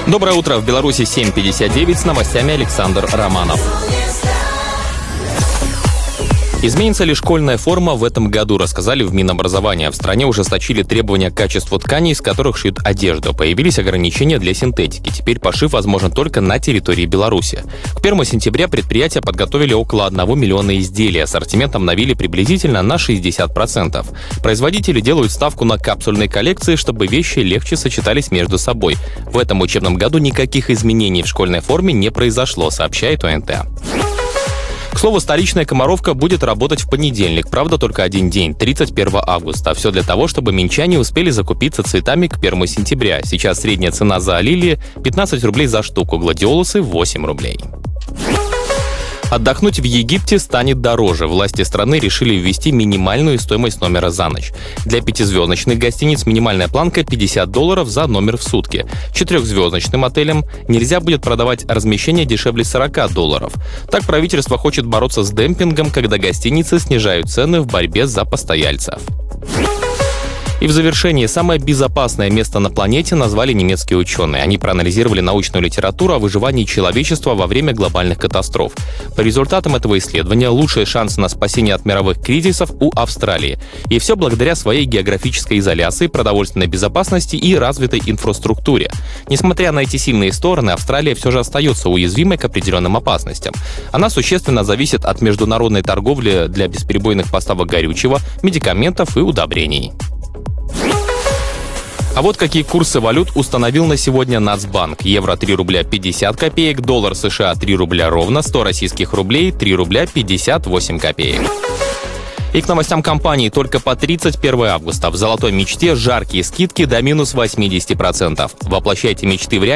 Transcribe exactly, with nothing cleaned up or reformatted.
Доброе утро. В Беларуси семь пятьдесят девять. С новостями Александр Романов. Изменится ли школьная форма в этом году, рассказали в Минобразования. В стране ужесточили требования к качеству тканей, из которых шьют одежду. Появились ограничения для синтетики. Теперь пошив возможен только на территории Беларуси. К первому сентября предприятия подготовили около одного миллиона изделий. Ассортимент обновили приблизительно на шестьдесят процентов. Производители делают ставку на капсульные коллекции, чтобы вещи легче сочетались между собой. В этом учебном году никаких изменений в школьной форме не произошло, сообщает о эн тэ. К слову, столичная Комаровка будет работать в понедельник, правда, только один день, тридцать первого августа. Все для того, чтобы минчане успели закупиться цветами к первому сентября. Сейчас средняя цена за лилии пятнадцать рублей за штуку, гладиолусы восемь рублей. Отдохнуть в Египте станет дороже. Власти страны решили ввести минимальную стоимость номера за ночь. Для пятизвездочных гостиниц минимальная планка пятьдесят долларов за номер в сутки. Четырехзвездочным отелям нельзя будет продавать размещение дешевле сорок долларов. Так правительство хочет бороться с демпингом, когда гостиницы снижают цены в борьбе за постояльцев. И в завершении, самое безопасное место на планете назвали немецкие ученые. Они проанализировали научную литературу о выживании человечества во время глобальных катастроф. По результатам этого исследования лучшие шансы на спасение от мировых кризисов у Австралии. И все благодаря своей географической изоляции, продовольственной безопасности и развитой инфраструктуре. Несмотря на эти сильные стороны, Австралия все же остается уязвимой к определенным опасностям. Она существенно зависит от международной торговли для бесперебойных поставок горючего, медикаментов и удобрений. А вот какие курсы валют установил на сегодня Нацбанк. Евро три рубля пятьдесят копеек, доллар США три рубля ровно, сто российских рублей три рубля пятьдесят восемь копеек. И к новостям компании только по тридцать первого августа. В «Золотой мечте» жаркие скидки до минус восемьдесят процентов. Воплощайте мечты в реальность.